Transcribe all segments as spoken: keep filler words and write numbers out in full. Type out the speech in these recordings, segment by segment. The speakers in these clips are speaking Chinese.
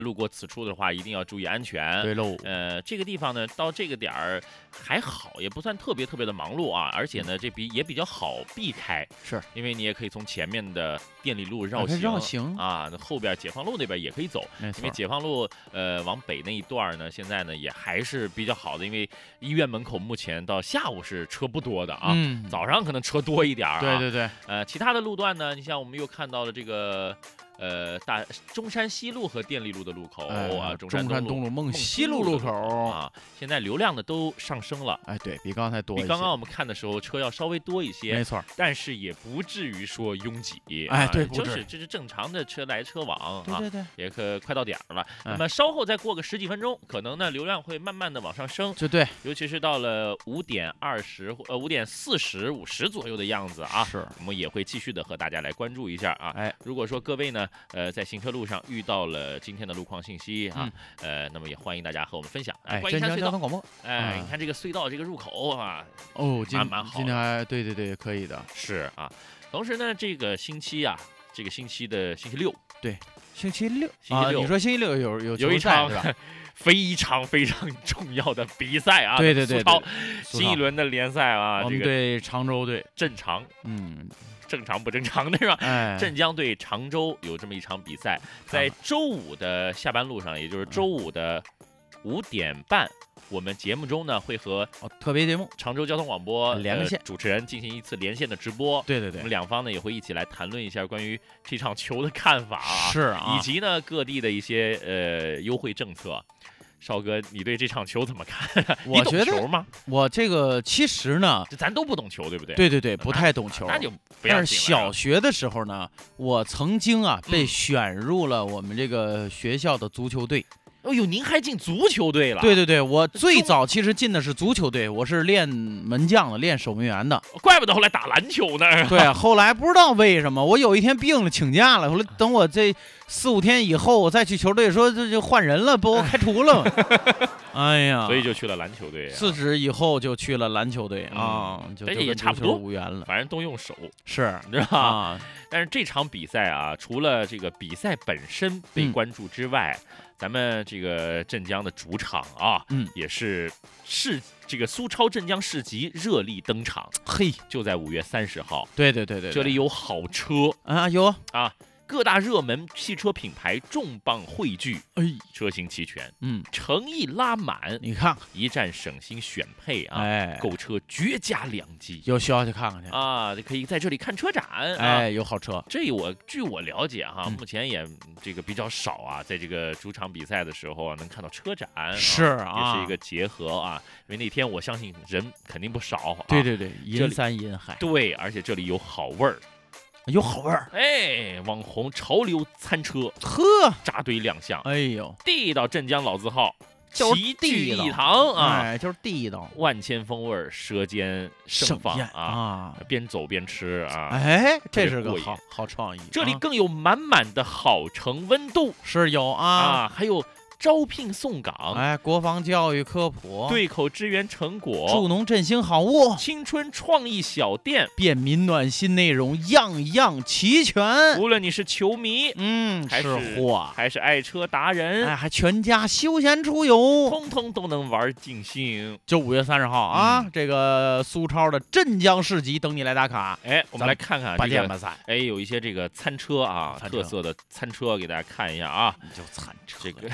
路过此处的话，一定要注意安全。 对喽， 呃，这个地方呢，到这个点儿还好，也不算特别特别的忙碌啊，而且呢，这比也比较好避开， 是因为你也可以从前面的电力路绕可以行， 绕行啊，那后边解放路那边也可以走， 没错因为解放路呃往北那一段呢，现在呢也还是比较好的，因为医院门口目前到下午是车不多的啊， 嗯， 早上可能车多一点儿、啊， 对对对， 呃，其他的路段呢，你像我们又看到了这个。呃，大中山西路和电力路的路口、 哎、 啊， 中山东东路、 梦西路路口啊，现在流量呢都上升了， 哎，对比刚才多一些， 比刚刚我们看的时候车要稍微多一些， 没错， 但是也不至于说拥挤， 哎，对， 啊、就是这是正常的车来车往， 对对对， 啊、也可快到点儿了。 哎、 那么稍后再过个十几分钟，可能呢流量会慢慢的往上升， 就对， 尤其是到了五点二十呃五点四十五十左右的样子啊， 是， 我们也会继续的和大家来关注一下啊。 哎， 如果说各位呢，呃，在行车路上遇到了今天的路况信息啊， 嗯、 呃，那么也欢迎大家和我们分享。 哎， 关于山隧道交通广播， 哎， 嗯、 你看这个隧道这个入口啊， 哦，今蛮蛮好， 今天还对对对，可以的， 是啊。同时呢，这个星期啊，这个星期的星期六， 对，星期六， 星期六， 啊、你说星期六有有有一场是吧？ 非常非常重要的比赛啊， 对对对， 苏超新一轮的联赛啊， 我们对常州队镇长， 嗯。 正常不正常的是吧？ 哎， 镇江对常州有这么一场比赛，在周五的下班路上，也就是周五的五点半，我们节目中呢会和哦特别节目常州交通广播连线、 呃、主持人进行一次连线的直播。 对对对， 我们两方呢也会一起来谈论一下关于这场球的看法啊， 是啊， 以及呢各地的一些呃优惠政策。少哥，你对这场球怎么看？ 我觉得你懂球吗？ 我这个其实呢， 这咱都不懂球，对不对？ 对对对，不太懂球。 那就不要。 但是小学的时候呢，我曾经啊被选入了我们这个学校的足球队。 哦呦，您还进足球队了？ 对对对，我最早其实进的是足球队，我是练门将的，练守门员的。 怪不得后来打篮球呢。 对，后来不知道为什么，我有一天病了，请假了。后来等我这四五天以后，我再去球队，说这就换人了，把我开除了。哎呀， 所以就去了篮球队、啊。 辞职以后就去了篮球队啊， 嗯、 就这也差不多无缘了。 反正都用手， 是， 你知道吧？ 啊、 但是这场比赛啊，除了这个比赛本身被关注之外，嗯、咱们这个镇江的主场啊， 嗯， 也是市这个苏超镇江市集热力登场。 嘿， 就在五月三十号。 对对对 对, 对， 这里有好车啊，有啊。各大热门汽车品牌重磅汇聚， 哎， 车型齐全， 嗯， 诚意拉满。 你看， 一站省心选配啊， 哎， 购车绝佳良机。 有需要去看看去啊，可以在这里看车展。 哎， 啊、 有好车。 这我据我了解哈、啊嗯， 目前也这个比较少啊，在这个主场比赛的时候啊，能看到车展。 是啊， 也是一个结合啊。因为那天我相信人肯定不少。啊、 对对对，银山银海。 对，而且这里有好味儿。 有好味儿， 哎，网红潮流餐车， 呵， 扎堆亮相， 哎呦， 地道镇江老字号， 齐聚一堂啊， 哎，就是地道， 万千风味，舌尖盛放啊， 啊边走边吃啊， 哎，这是个好好创意。 这里更有满满的好城温度， 是有啊， 啊，还有。招聘送岗， 哎，国防教育科普， 对口支援成果， 助农振兴好物， 青春创意小店， 便民暖心内容，样样齐全。 无论你是球迷， 嗯， 还是货， 还是爱车达人， 哎，还全家休闲出游， 通通都能玩尽兴。 就五月三十号啊，嗯、这个苏超的镇江市集等你来打卡。 哎，我们来看看八件八赛， 哎，有一些这个餐车啊， 餐车特色的餐车，给大家看一下啊。 你就餐车这个。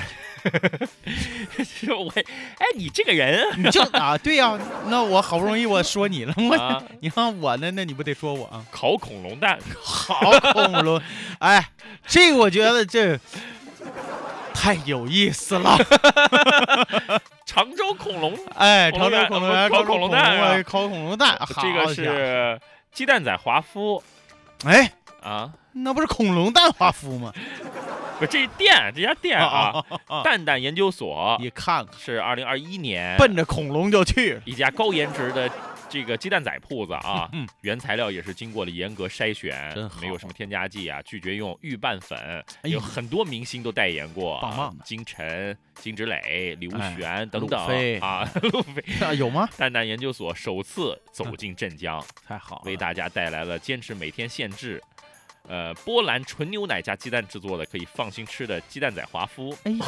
我哎，你这个人， 你就啊，对呀、啊，那我好不容易我说你了，我、 啊、 你看我呢，那你不得说我啊？ 烤恐龙蛋， 好恐龙，哎，这个我觉得这太有意思了。 常州恐龙， 哎，常州恐龙园烤恐龙蛋啊， 烤恐龙蛋， 这个是鸡蛋仔华夫， 哎啊， 那不是恐龙蛋华夫吗？ 不，这店这家店啊， 啊啊啊蛋蛋研究所， 你看看， 是二零二一年奔着恐龙就去， 一家高颜值的这个鸡蛋仔铺子啊， 嗯， 原材料也是经过了严格筛选， 真好， 没有什么添加剂啊，拒绝用预拌粉，哎、有很多明星都代言过， 棒棒的， 金晨、金芷蕾、刘璇、 哎、 等等啊，路飞啊有吗？ 蛋蛋研究所首次走进镇江， 太好了， 为大家带来了坚持每天限制。 呃波兰纯牛奶加鸡蛋制作的，可以放心吃的鸡蛋仔华夫。 哎